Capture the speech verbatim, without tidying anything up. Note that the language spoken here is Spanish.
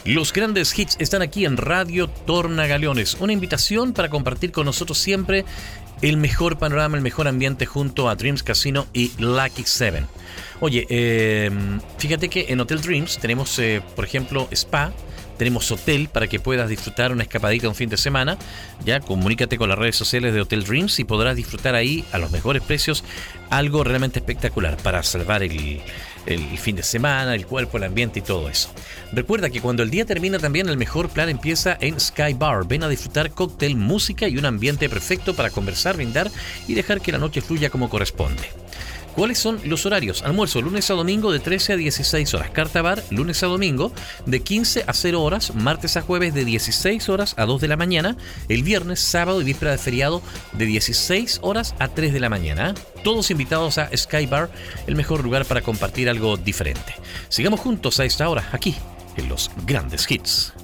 Los grandes hits están aquí en Radio Tornagaleones. Una invitación para compartir con nosotros siempre el mejor panorama, el mejor ambiente junto a Dreams Casino y Lucky Seven. Oye, eh, fíjate que en Hotel Dreams tenemos, eh, por ejemplo, spa. Tenemos hotel para que puedas disfrutar una escapadita un fin de semana. Ya, comunícate con las redes sociales de Hotel Dreams y podrás disfrutar ahí a los mejores precios algo realmente espectacular para salvar el, el fin de semana, el cuerpo, el ambiente y todo eso. Recuerda que cuando el día termina también el mejor plan empieza en Sky Bar. Ven a disfrutar cóctel, música y un ambiente perfecto para conversar, brindar y dejar que la noche fluya como corresponde. ¿Cuáles son los horarios? Almuerzo lunes a domingo de trece a dieciséis horas. Carta bar lunes a domingo de quince a cero horas. Martes a jueves de dieciséis horas a dos de la mañana. El viernes, sábado y víspera de feriado de dieciséis horas a tres de la mañana. Todos invitados a Sky Bar, el mejor lugar para compartir algo diferente. Sigamos juntos a esta hora, aquí, en los grandes hits.